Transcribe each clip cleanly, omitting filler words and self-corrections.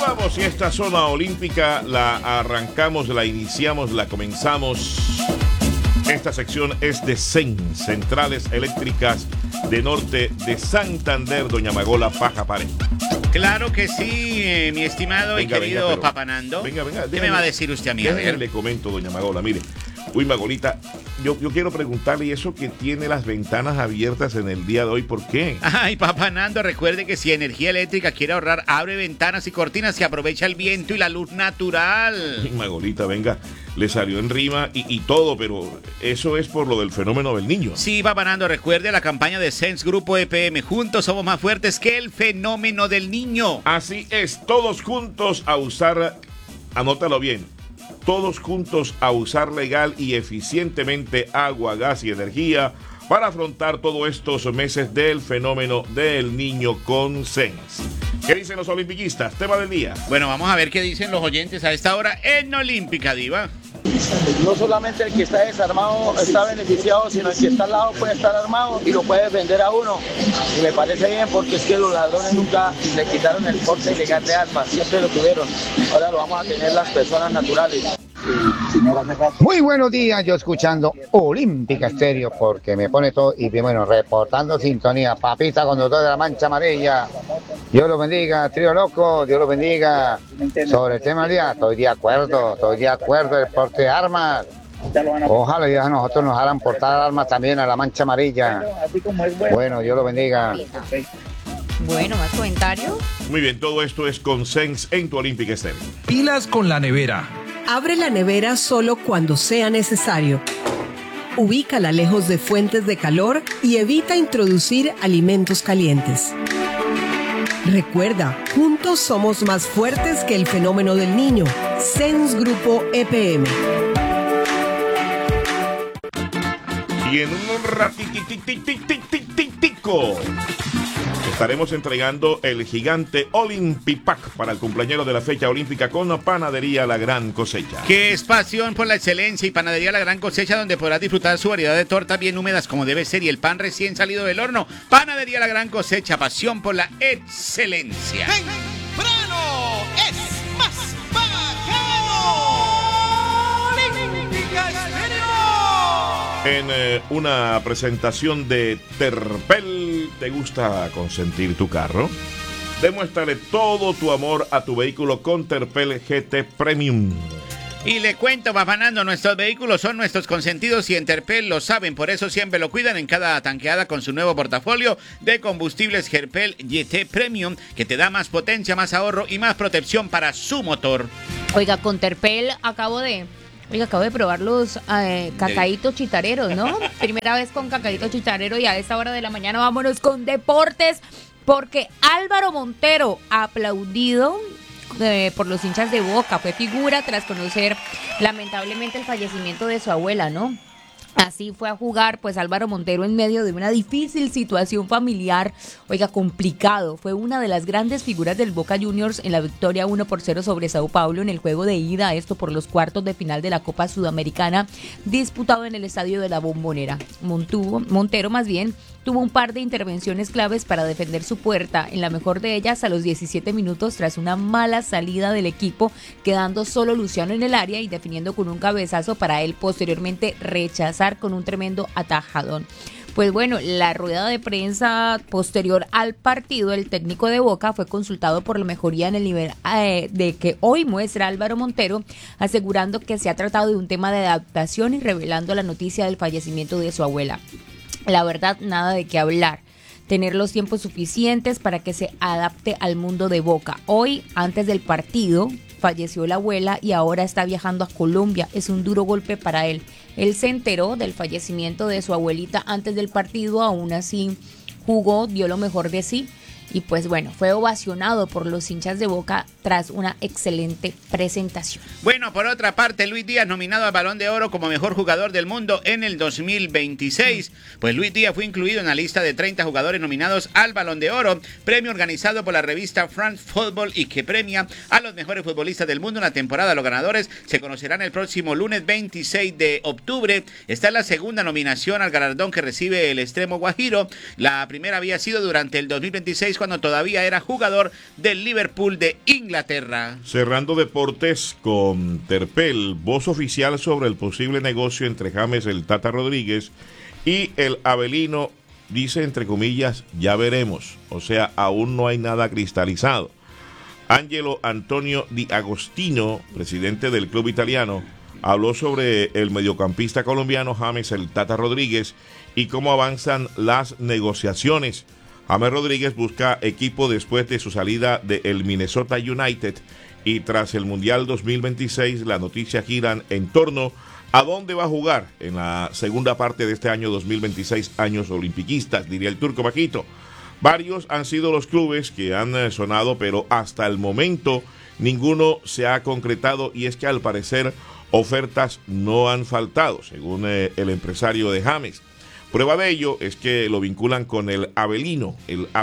Continuamos y esta zona olímpica la arrancamos, la iniciamos, la comenzamos. Esta sección es de CEN, Centrales Eléctricas de Norte de Santander, doña Magola Paja Pared. Claro que sí, mi estimado y querido Papanando. Venga, ¿Qué me va a decir usted a mí? Le comento, doña Magola, mire. Uy, Magolita, yo quiero preguntarle, ¿y eso que tiene las ventanas abiertas en el día de hoy, por qué? Ay, Papanando, recuerde que si Energía Eléctrica quiere ahorrar, abre ventanas y cortinas y aprovecha el viento y la luz natural. Ay, Magolita, venga, le salió en rima y todo, pero eso es por lo del fenómeno del niño. Sí, Papanando, recuerde la campaña de Sense Grupo EPM. Juntos somos más fuertes que el fenómeno del niño. Así es, todos juntos a usar, anótalo bien, todos juntos a usar legal y eficientemente agua, gas y energía para afrontar todos estos meses del fenómeno del niño con Sense. ¿Qué dicen los olimpiquistas? Tema del día. Bueno, vamos a ver qué dicen los oyentes a esta hora en Olímpica, Diva. No solamente el que está desarmado está beneficiado, sino el que está al lado puede estar armado y lo puede defender a uno. Y me parece bien porque es que los ladrones nunca le quitaron el porte ilegal de armas, siempre lo tuvieron. Ahora lo vamos a tener las personas naturales. Muy buenos días, yo escuchando Olímpica Estéreo porque me pone todo y bueno, reportando sintonía. Papita, conductor de la Mancha Amarilla, Dios lo bendiga. Trío Loco, Dios lo bendiga. Sobre el tema del día, estoy de acuerdo, el porte de armas. Ojalá ya nosotros nos hagan portar armas también a la Mancha Amarilla. Bueno, Dios lo bendiga. Bueno, ¿más comentarios? Muy bien, todo esto es con Sense en tu Olímpica Estéreo. Pilas con la nevera. Abre la nevera solo cuando sea necesario. Ubícala lejos de fuentes de calor y evita introducir alimentos calientes. Recuerda, juntos somos más fuertes que el fenómeno del niño. Sense Grupo EPM. Y en un ratitico estaremos entregando el gigante Olympipack para el cumpleañero de la fecha olímpica con Panadería La Gran Cosecha. Que es pasión por la excelencia y Panadería La Gran Cosecha, donde podrás disfrutar su variedad de tortas bien húmedas como debe ser y el pan recién salido del horno. Panadería La Gran Cosecha, pasión por la excelencia. ¡Temprano es más bacano! Olímpica Estéreo. En una presentación de Terpel, ¿te gusta consentir tu carro? Demuéstrale todo tu amor a tu vehículo con Terpel GT Premium. Y le cuento, Papanando, nuestros vehículos son nuestros consentidos y en Terpel lo saben, por eso siempre lo cuidan en cada tanqueada con su nuevo portafolio de combustibles Terpel GT Premium, que te da más potencia, más ahorro y más protección para su motor. Oiga, con Terpel acabo de probar los cacaitos chitareros, ¿no? Primera vez con cacaitos chitareros y a esta hora de la mañana vámonos con deportes, porque Álvaro Montero, aplaudido por los hinchas de Boca, fue figura tras conocer lamentablemente el fallecimiento de su abuela, ¿no? Así fue a jugar, pues Álvaro Montero en medio de una difícil situación familiar, complicado. Fue una de las grandes figuras del Boca Juniors en la victoria 1-0 sobre Sao Paulo en el juego de ida, esto por los cuartos de final de la Copa Sudamericana, disputado en el Estadio de la Bombonera. Montero tuvo un par de intervenciones claves para defender su puerta, en la mejor de ellas a los 17 minutos tras una mala salida del equipo, quedando solo Luciano en el área y definiendo con un cabezazo para él posteriormente rechazar con un tremendo atajadón. Pues bueno, la rueda de prensa posterior al partido, el técnico de Boca fue consultado por la mejoría en el nivel de que hoy muestra Álvaro Montero, asegurando que se ha tratado de un tema de adaptación y revelando la noticia del fallecimiento de su abuela. La verdad, nada de qué hablar. Tener los tiempos suficientes para que se adapte al mundo de Boca. Hoy, antes del partido, falleció la abuela y ahora está viajando a Colombia. Es un duro golpe para él. Él se enteró del fallecimiento de su abuelita antes del partido, aún así jugó, dio lo mejor de sí. Y pues bueno, fue ovacionado por los hinchas de Boca tras una excelente presentación. Bueno, por otra parte, Luis Díaz nominado al Balón de Oro como mejor jugador del mundo en el 2026. Pues Luis Díaz fue incluido en la lista de 30 jugadores nominados al Balón de Oro, premio organizado por la revista France Football y que premia a los mejores futbolistas del mundo en la temporada. Los ganadores se conocerán el próximo lunes 26 de octubre. Esta es la segunda nominación al galardón que recibe el extremo guajiro. La primera había sido durante el 2026 2006 cuando todavía era jugador del Liverpool de Inglaterra. Cerrando deportes con Terpel, voz oficial sobre el posible negocio entre James el Tata Rodríguez y el Avelino, dice entre comillas, ya veremos, o sea, aún no hay nada cristalizado. Angelo Antonio Di Agostino, presidente del club italiano, habló sobre el mediocampista colombiano James el Tata Rodríguez y cómo avanzan las negociaciones. James Rodríguez busca equipo después de su salida del Minnesota United y tras el Mundial 2026 las noticias giran en torno a dónde va a jugar en la segunda parte de este año 2026, años olimpiquistas, diría el turco Paquito. Varios han sido los clubes que han sonado, pero hasta el momento ninguno se ha concretado y es que al parecer ofertas no han faltado, según el empresario de James. Prueba de ello es que lo vinculan con el Avelino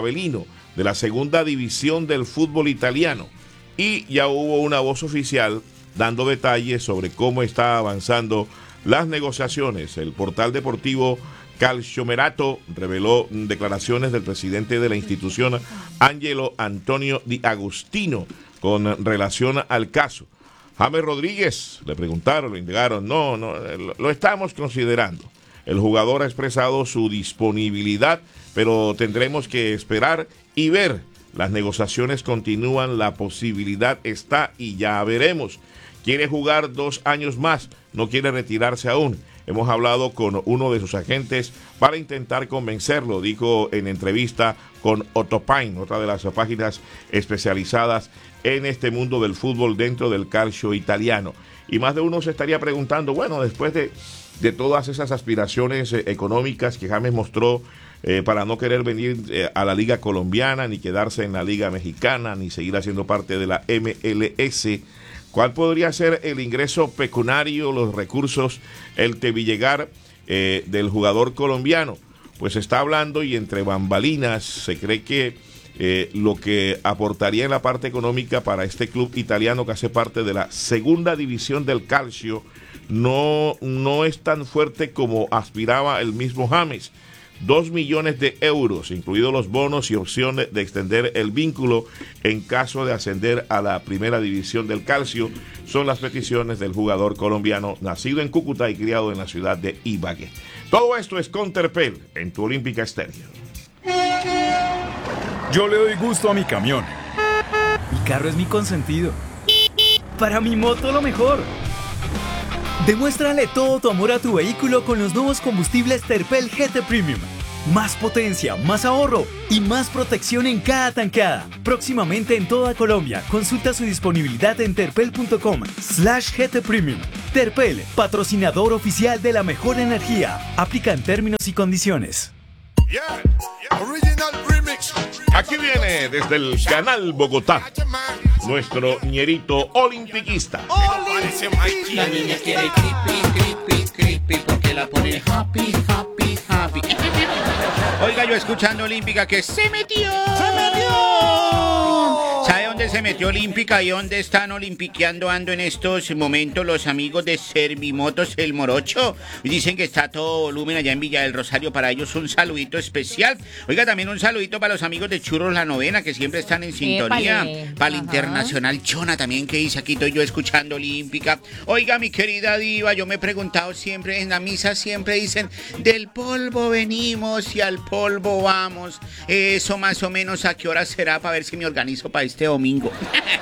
de la segunda división del fútbol italiano. Y ya hubo una voz oficial dando detalles sobre cómo está avanzando las negociaciones. El portal deportivo Calciomerato reveló declaraciones del presidente de la institución, Angelo Antonio Di Agostino, con relación al caso. James Rodríguez, le preguntaron, lo indagaron, no, lo estamos considerando. El jugador ha expresado su disponibilidad, pero tendremos que esperar y ver. Las negociaciones continúan, la posibilidad está y ya veremos. Quiere jugar 2 años más, no quiere retirarse aún. Hemos hablado con uno de sus agentes para intentar convencerlo, dijo en entrevista con Otopine, otra de las páginas especializadas en este mundo del fútbol dentro del calcio italiano. Y más de uno se estaría preguntando, bueno, después de todas esas aspiraciones económicas que James mostró para no querer venir a la liga colombiana, ni quedarse en la liga mexicana, ni seguir haciendo parte de la MLS, ¿cuál podría ser el ingreso pecuniario, los recursos, el tebillegar del jugador colombiano? Pues se está hablando y entre bambalinas se cree que lo que aportaría en la parte económica para este club italiano que hace parte de la segunda división del calcio no es tan fuerte como aspiraba el mismo James. 2 millones de euros, incluidos los bonos y opciones de extender el vínculo en caso de ascender a la primera división del calcio, son las peticiones del jugador colombiano nacido en Cúcuta y criado en la ciudad de Ibagué. Todo esto es con Terpel en tu Olímpica Estéreo. Yo le doy gusto a mi camión. Mi carro es mi consentido. Para mi moto lo mejor. Demuéstrale todo tu amor a tu vehículo con los nuevos combustibles Terpel GT Premium. Más potencia, más ahorro y más protección en cada tankada. Próximamente en toda Colombia. Consulta su disponibilidad en terpel.com/GT Premium. Terpel, patrocinador oficial de la mejor energía. Aplica en términos y condiciones. Aquí viene desde el canal Bogotá nuestro ñerito olimpiquista. La niña quiere creepy porque la pone happy. Oiga, yo escuchando Olímpica que se metió. ¿Sabe dónde se metió Olímpica y dónde están olimpiqueando ando en estos momentos los amigos de Servimotos El Morocho? Dicen que está a todo volumen allá en Villa del Rosario. Para ellos un saludito especial. Oiga, también un saludito para los amigos de Churros La Novena que siempre están en sintonía. Para el Internacional Chona también, que dice aquí estoy yo escuchando Olímpica. Oiga, mi querida diva, yo me he preguntado siempre, en la misa siempre dicen, del polvo venimos y al polvo vamos. Eso más o menos a qué hora será para ver si me organizo para este domingo.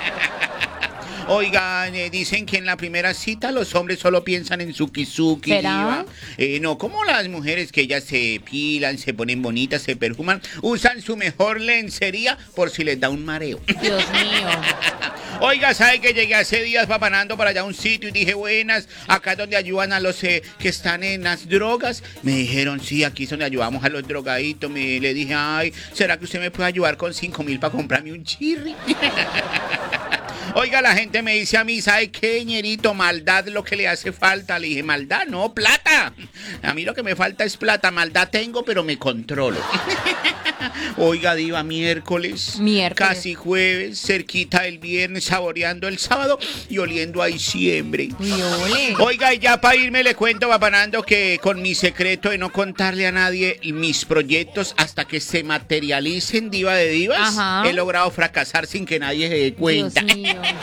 Oigan, dicen que en la primera cita los hombres solo piensan en suki. ¿Será? No, como las mujeres que ellas se pilan, se ponen bonitas, se perfuman, usan su mejor lencería por si les da un mareo. Dios mío. Oiga, ¿sabe que llegué hace días papanando para allá a un sitio y dije, buenas, acá es donde ayudan a los que están en las drogas? Me dijeron, sí, aquí es donde ayudamos a los drogaditos. Le dije, ay, ¿será que usted me puede ayudar con 5.000 para comprarme un chirri? Oiga, la gente me dice a mí, ¿sabe qué, ñerito? Maldad lo que le hace falta. Le dije, maldad, no, plata. A mí lo que me falta es plata. Maldad tengo, pero me controlo. Oiga, diva, miércoles, casi jueves, cerquita del viernes, saboreando el sábado y oliendo a diciembre. Oiga, y ya para irme le cuento, Bapanando, que con mi secreto de no contarle a nadie mis proyectos hasta que se materialicen, diva de divas, he logrado fracasar sin que nadie se dé cuenta. El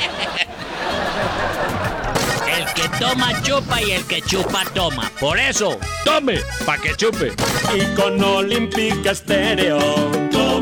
que toma chupa y el que chupa toma. Por eso, tome, pa' que chupe. Y con Olímpica Estéreo